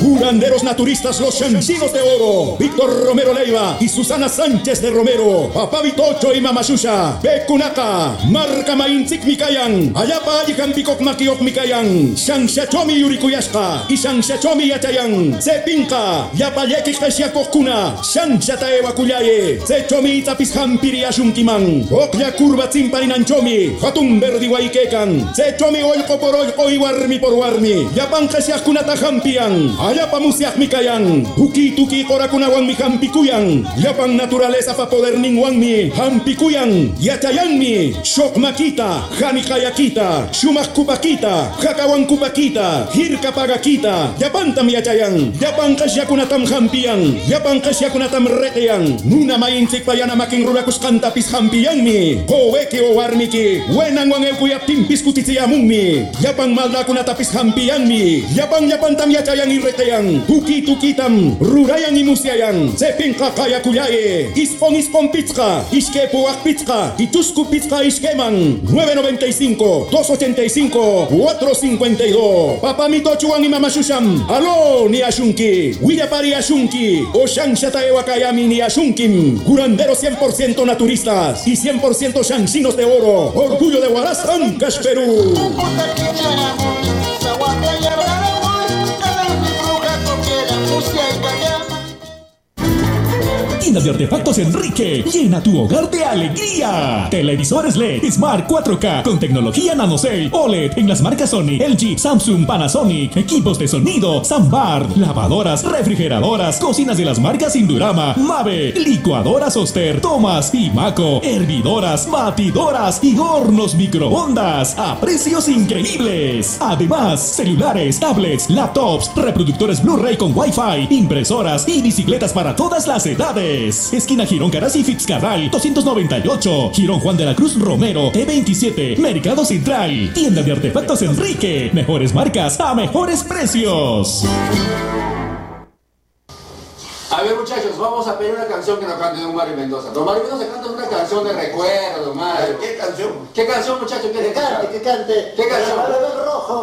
Curanderos naturistas Los Chanchinos de Oro, Víctor Romero Leiva y Susana Sánchez de Romero, Papá Vitocho y Mama Shusha, Bekunaka, Marca Mainzik Mikayan, Ayapa Ayikampikok Makiok Mikayan, Shanshachomi Yurikuyashka, y Shanshachomi Yachayan, Sepinka, Yapayeki Kashiakokuna, Shanshataewa Kuyaye, Sechomi Tapis Hampiri Ashunkiman, Okya Kurva Zimparinanchomi, Hatun Verdi Waikekan, Sechomi Oiko por Oiko y Warmi por Warmi, Yapan Kashiakunata Hampian, Ayapa Musiak Mikayan, Uki Tuki Korakunawan mi Hampikuyan, Yapan Naturaleza pa poder ningwan mi, Hampikuyan, Yachayanmi, Shok Makita, Hanikayakita, Shumak Kupakita, Hakawan Kupakita, Hirka Pagakita, Yapantam Yachayan, Yapan Kashiakunatam Hampian, Yapan Kashiakunatam Reteyan, Nuna Maintik Payana Making Rubakus Kantapis Hampianmi, Hoeke o Warmiki, Wenang Wang Elkuyap Timpis Kutitiamungmi, Yapan Maldakunatapis Hampianmi, Yapan Tam Yachayan y Reteyan, Tuki Tukitam, Rurayan y Musiayan, Sepinka Kaya Kuyaye, Ispon Pizka, Iskepuak Pizka, Itusku Pizka Iskeman, 995-285-452. Papamito Chuan y Mama Shusham, Aló ni Ashunki, Willapari Ashunki, Oshan Shataewa Kayami ni Ashunkim, curanderos 100% naturistas y 100% chanchinos de oro, orgullo de Huaraz, Ancash, Perú. Tiendas de artefactos Enrique, llena tu hogar de alegría. Televisores LED Smart 4K con tecnología NanoCell OLED en las marcas Sony, LG, Samsung, Panasonic. Equipos de sonido Soundbar, lavadoras, refrigeradoras, cocinas de las marcas Indurama, Mave, licuadoras Oster, Thomas y Maco, hervidoras, batidoras y hornos microondas a precios increíbles. Además, celulares, tablets, laptops, reproductores Blu-ray con Wi-Fi, impresoras y bicicletas para todas las edades. Esquina Girón Caras y Fitzcarral 298, Girón Juan de la Cruz Romero T27, Mercado Central. Tienda de artefactos Enrique, mejores marcas a mejores precios. A ver, muchachos, vamos a pedir una canción que nos cante Don Mario Mendoza. Don Mario Mendoza canta una canción de recuerdo, Don Mario. ¿Qué canción? ¿Qué canción, muchachos? Que cante. ¿Qué canción? El rojo.